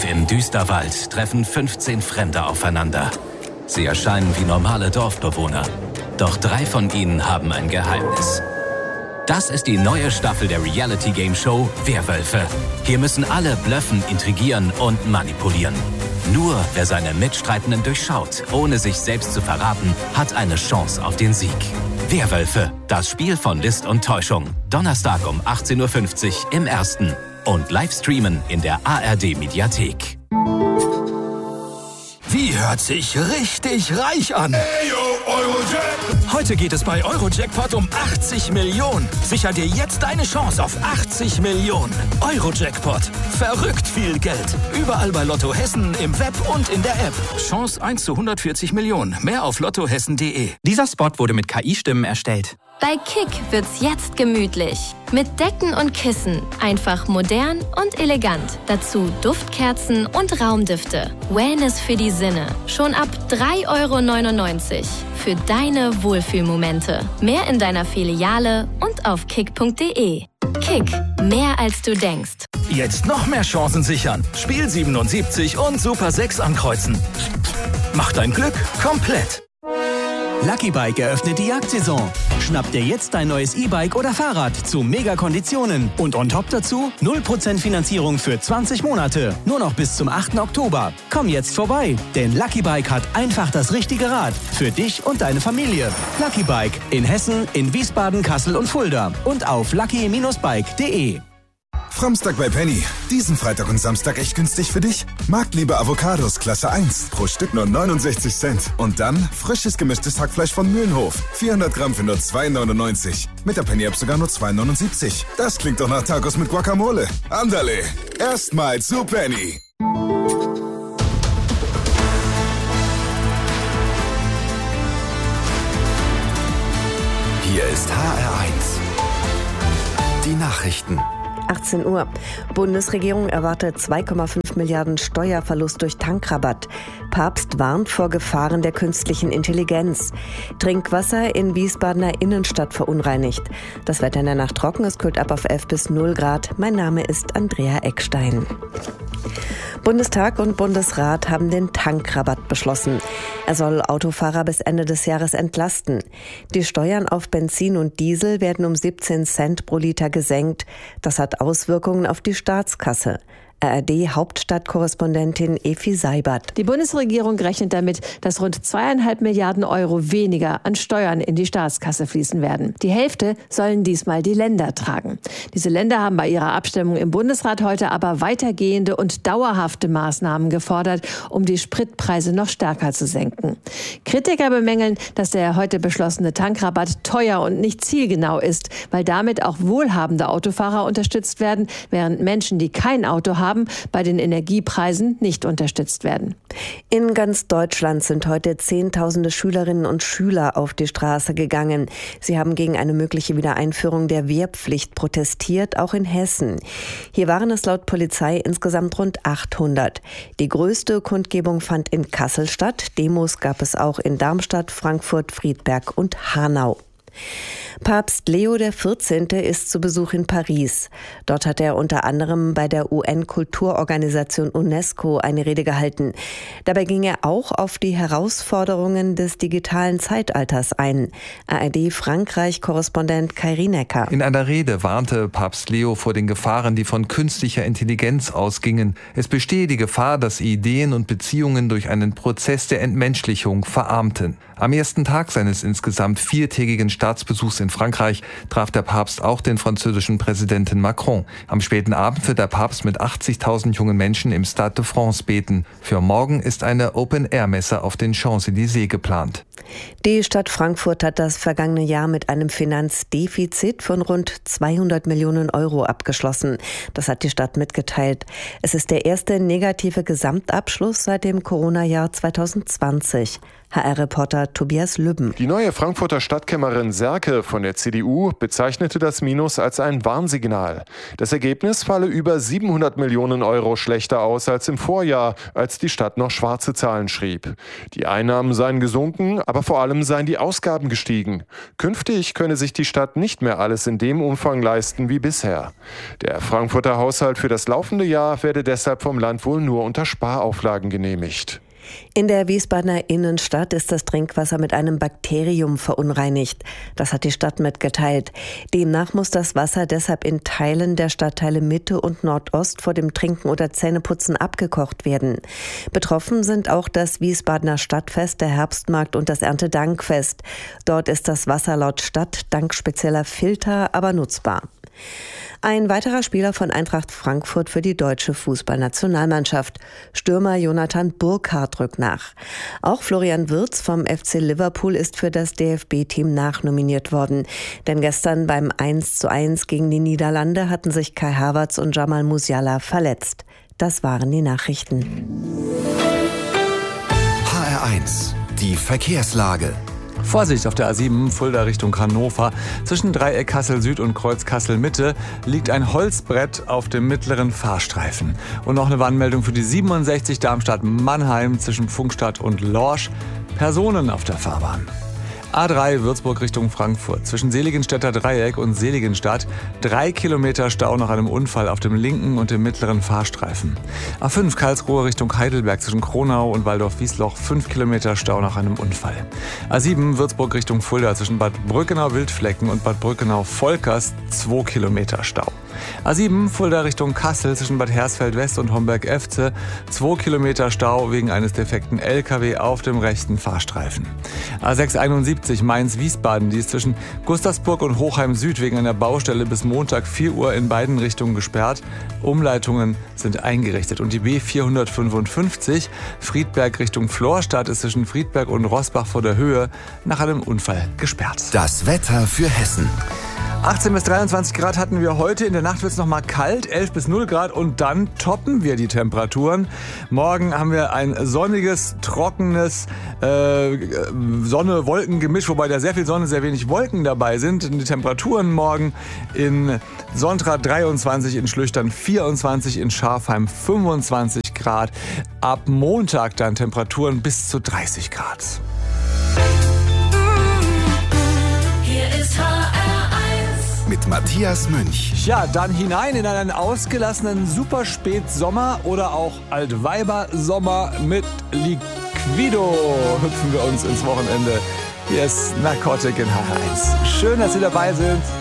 Tief im Düsterwald treffen 15 Fremde aufeinander. Sie erscheinen wie normale Dorfbewohner. Doch 3 von ihnen haben ein Geheimnis. Das ist die neue Staffel der Reality-Game-Show Werwölfe. Hier müssen alle blöffen, intrigieren und manipulieren. Nur wer seine Mitstreitenden durchschaut, ohne sich selbst zu verraten, hat eine Chance auf den Sieg. Werwölfe, das Spiel von List und Täuschung. Donnerstag um 18:50 Uhr im Ersten. Und live streamen in der ARD-Mediathek. Wie hört sich richtig reich an? Ayo, Eurojackpot. Heute geht es bei Eurojackpot um 80 Millionen. Sicher dir jetzt deine Chance auf 80 Millionen. Eurojackpot. Verrückt viel Geld. Überall bei Lotto Hessen, im Web und in der App. Chance 1 zu 140 Millionen. Mehr auf lottohessen.de. Dieser Spot wurde mit KI-Stimmen erstellt. Bei Kick wird's jetzt gemütlich. Mit Decken und Kissen. Einfach modern und elegant. Dazu Duftkerzen und Raumdüfte. Wellness für die Sinne. Schon ab 3,99 € für deine Wohlfühlmomente. Mehr in deiner Filiale und auf kick.de. Kick. Mehr als du denkst. Jetzt noch mehr Chancen sichern. Spiel 77 und Super 6 ankreuzen. Mach dein Glück komplett. Lucky Bike eröffnet die Jagdsaison. Schnapp dir jetzt dein neues E-Bike oder Fahrrad zu Mega-Konditionen. Und on top dazu 0% Finanzierung für 20 Monate. Nur noch bis zum 8. Oktober. Komm jetzt vorbei, denn Lucky Bike hat einfach das richtige Rad. Für dich und deine Familie. Lucky Bike in Hessen, in Wiesbaden, Kassel und Fulda. Und auf lucky-bike.de. Samstag bei Penny. Diesen Freitag und Samstag echt günstig für dich. Marktliebe Avocados Klasse 1. Pro Stück nur 69 Cent. Und dann frisches gemischtes Hackfleisch von Mühlenhof. 400 Gramm für nur 2,99. Mit der Penny-App sogar nur 2,79. Das klingt doch nach Tacos mit Guacamole. Andale. Erstmal zu Penny. Hier ist HR1. Die Nachrichten. 18 Uhr. Bundesregierung erwartet 2,5 Milliarden Steuerverlust durch Tankrabatt. Papst warnt vor Gefahren der künstlichen Intelligenz. Trinkwasser in Wiesbadener Innenstadt verunreinigt. Das Wetter in der Nacht trocken, es kühlt ab auf 11 bis 0 Grad. Mein Name ist Andrea Eckstein. Bundestag und Bundesrat haben den Tankrabatt beschlossen. Er soll Autofahrer bis Ende des Jahres entlasten. Die Steuern auf Benzin und Diesel werden um 17 Cent pro Liter gesenkt. Das hat Auswirkungen auf die Staatskasse. ARD-Hauptstadtkorrespondentin Efi Seibert. Die Bundesregierung rechnet damit, dass rund 2,5 Milliarden Euro weniger an Steuern in die Staatskasse fließen werden. Die Hälfte sollen diesmal die Länder tragen. Diese Länder haben bei ihrer Abstimmung im Bundesrat heute aber weitergehende und dauerhafte Maßnahmen gefordert, um die Spritpreise noch stärker zu senken. Kritiker bemängeln, dass der heute beschlossene Tankrabatt teuer und nicht zielgenau ist, weil damit auch wohlhabende Autofahrer unterstützt werden, während Menschen, die kein Auto haben, bei den Energiepreisen nicht unterstützt werden. In ganz Deutschland sind heute Zehntausende Schülerinnen und Schüler auf die Straße gegangen. Sie haben gegen eine mögliche Wiedereinführung der Wehrpflicht protestiert, auch in Hessen. Hier waren es laut Polizei insgesamt rund 800. Die größte Kundgebung fand in Kassel statt. Demos gab es auch in Darmstadt, Frankfurt, Friedberg und Hanau. Papst Leo XIV. Ist zu Besuch in Paris. Dort hat er unter anderem bei der UN-Kulturorganisation UNESCO eine Rede gehalten. Dabei ging er auch auf die Herausforderungen des digitalen Zeitalters ein. ARD-Frankreich-Korrespondent Kai Rienecker. In einer Rede warnte Papst Leo vor den Gefahren, die von künstlicher Intelligenz ausgingen. Es bestehe die Gefahr, dass Ideen und Beziehungen durch einen Prozess der Entmenschlichung verarmten. Am ersten Tag seines insgesamt 4-tägigen Staatsbesuchs in Frankreich traf der Papst auch den französischen Präsidenten Macron. Am späten Abend wird der Papst mit 80.000 jungen Menschen im Stade de France beten. Für morgen ist eine Open-Air-Messe auf den Champs-Élysées geplant. Die Stadt Frankfurt hat das vergangene Jahr mit einem Finanzdefizit von rund 200 Millionen Euro abgeschlossen. Das hat die Stadt mitgeteilt. Es ist der erste negative Gesamtabschluss seit dem Corona-Jahr 2020. HR-Reporter Tobias Lübben. Die neue Frankfurter Stadtkämmerin Serke von der CDU bezeichnete das Minus als ein Warnsignal. Das Ergebnis falle über 700 Millionen Euro schlechter aus als im Vorjahr, als die Stadt noch schwarze Zahlen schrieb. Die Einnahmen seien gesunken, aber vor allem seien die Ausgaben gestiegen. Künftig könne sich die Stadt nicht mehr alles in dem Umfang leisten wie bisher. Der Frankfurter Haushalt für das laufende Jahr werde deshalb vom Land wohl nur unter Sparauflagen genehmigt. In der Wiesbadener Innenstadt ist das Trinkwasser mit einem Bakterium verunreinigt. Das hat die Stadt mitgeteilt. Demnach muss das Wasser deshalb in Teilen der Stadtteile Mitte und Nordost vor dem Trinken oder Zähneputzen abgekocht werden. Betroffen sind auch das Wiesbadener Stadtfest, der Herbstmarkt und das Erntedankfest. Dort ist das Wasser laut Stadt dank spezieller Filter aber nutzbar. Ein weiterer Spieler von Eintracht Frankfurt für die deutsche Fußballnationalmannschaft. Stürmer Jonathan Burkhardt rückt nach. Auch Florian Wirtz vom FC Liverpool ist für das DFB-Team nachnominiert worden. Denn gestern beim 1:1 gegen die Niederlande hatten sich Kai Havertz und Jamal Musiala verletzt. Das waren die Nachrichten. HR1, die Verkehrslage. Vorsicht auf der A7 Fulda Richtung Hannover. Zwischen Dreieck Kassel Süd und Kreuz Kassel Mitte liegt ein Holzbrett auf dem mittleren Fahrstreifen. Und noch eine Warnmeldung für die 67 Darmstadt-Mannheim zwischen Pfungstadt und Lorsch. Personen auf der Fahrbahn. A3 Würzburg Richtung Frankfurt. Zwischen Seligenstädter Dreieck und Seligenstadt 3 Kilometer Stau nach einem Unfall auf dem linken und dem mittleren Fahrstreifen. A5 Karlsruhe Richtung Heidelberg zwischen Kronau und Waldorf-Wiesloch 5 Kilometer Stau nach einem Unfall. A7 Würzburg Richtung Fulda zwischen Bad Brückenau-Wildflecken und Bad Brückenau-Volkers 2 Kilometer Stau. A7 Fulda Richtung Kassel zwischen Bad Hersfeld-West und Homberg-Efze 2 Kilometer Stau wegen eines defekten LKW auf dem rechten Fahrstreifen. A6 71 Mainz-Wiesbaden, die ist zwischen Gustavsburg und Hochheim Süd wegen einer Baustelle bis Montag 4 Uhr in beiden Richtungen gesperrt. Umleitungen sind eingerichtet. Und die B455 Friedberg Richtung Florstadt ist zwischen Friedberg und Rossbach vor der Höhe nach einem Unfall gesperrt. Das Wetter für Hessen. 18 bis 23 Grad hatten wir heute. In der Nacht wird es noch mal kalt, 11 bis 0 Grad. Und dann toppen wir die Temperaturen. Morgen haben wir ein sonniges, trockenes Sonne-Wolken-Gemisch, wobei da sehr viel Sonne, sehr wenig Wolken dabei sind. Die Temperaturen morgen in Sontra 23, in Schlüchtern 24, in Scharfheim 25 Grad. Ab Montag dann Temperaturen bis zu 30 Grad. Hier ist HR1 mit Matthias Münch. Ja, dann hinein in einen ausgelassenen Superspätsommer oder auch Altweiber-Sommer mit Liquido hüpfen wir uns ins Wochenende. Hier ist Narcotic in HR1. Schön, dass Sie dabei sind.